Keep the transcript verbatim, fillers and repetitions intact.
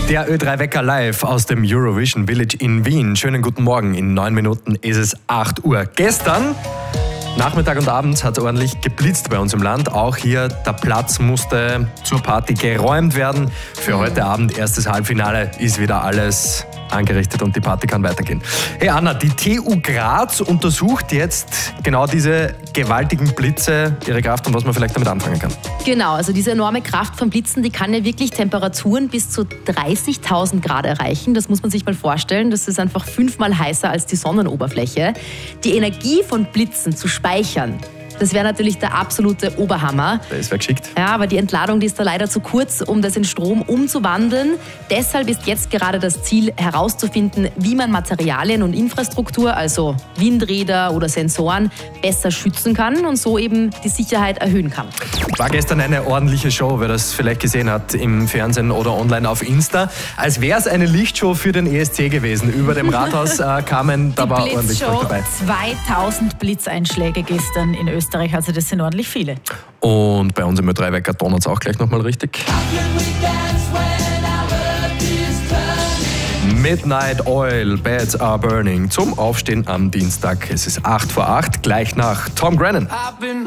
Der Ö drei Wecker live aus dem Eurovision Village in Wien. Schönen guten Morgen. In neun Minuten ist es acht Uhr. Gestern, Nachmittag und Abend, hat es ordentlich geblitzt bei uns im Land. Auch hier, der Platz musste zur Party geräumt werden. Für heute Abend, erstes Halbfinale, ist wieder alles angerichtet und die Party kann weitergehen. Hey Anna, die T U Graz untersucht jetzt genau diese gewaltigen Blitze, ihre Kraft und was man vielleicht damit anfangen kann. Genau, also diese enorme Kraft von Blitzen, die kann ja wirklich Temperaturen bis zu dreißigtausend Grad erreichen. Das muss man sich mal vorstellen. Das ist einfach fünfmal heißer als die Sonnenoberfläche. Die Energie von Blitzen zu speichern, das wäre natürlich der absolute Oberhammer. Das wäre geschickt. Ja, aber die Entladung, die ist da leider zu kurz, um das in Strom umzuwandeln. Deshalb ist jetzt gerade das Ziel, herauszufinden, wie man Materialien und Infrastruktur, also Windräder oder Sensoren, besser schützen kann und so eben die Sicherheit erhöhen kann. War gestern eine ordentliche Show, wer das vielleicht gesehen hat im Fernsehen oder online auf Insta. Als wäre es eine Lichtshow für den E S C gewesen. Über dem Rathaus äh, kamen, da die war ordentlich Volk dabei. zweitausend Blitzeinschläge gestern in Österreich. Also das sind ordentlich viele. Und bei uns im Ö drei Wecker donnert es auch gleich nochmal richtig. Midnight Oil, Beds Are Burning zum Aufstehen am Dienstag. Es ist acht vor acht, gleich nach Tom Grennan.